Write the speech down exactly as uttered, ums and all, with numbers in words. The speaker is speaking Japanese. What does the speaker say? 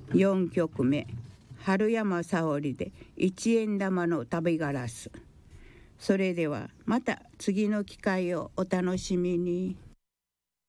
よんきょくめ、春山沙織で一円玉の旅ガラス。それではまた次の機会をお楽しみに。